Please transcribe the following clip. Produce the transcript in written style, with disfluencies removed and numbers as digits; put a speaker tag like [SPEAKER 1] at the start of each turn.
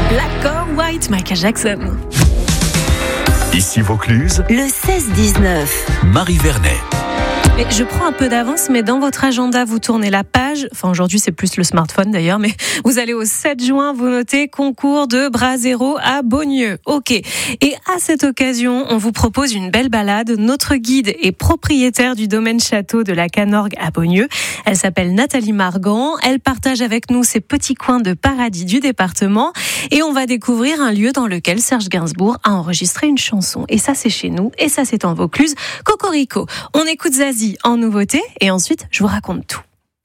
[SPEAKER 1] Black or White, Michael Jackson.
[SPEAKER 2] Ici Vaucluse,
[SPEAKER 3] le 16-19.
[SPEAKER 2] Marie Vernet.
[SPEAKER 1] Et je prends un peu d'avance, mais dans votre agenda, vous tournez la page. Enfin, aujourd'hui, c'est plus le smartphone d'ailleurs, mais vous allez au 7 juin, vous notez concours de Brasero à Beaugneux. Ok. Et à cette occasion, on vous propose une belle balade. Notre guide est propriétaire du domaine château de la Canorgue à Beaugneux. Elle s'appelle Nathalie Margan. Elle partage avec nous ces petits coins de paradis du département. Et on va découvrir un lieu dans lequel Serge Gainsbourg a enregistré une chanson. Et ça, c'est chez nous. Et ça, c'est en Vaucluse. Cocorico. On écoute Zazie en nouveauté et ensuite je vous raconte tout.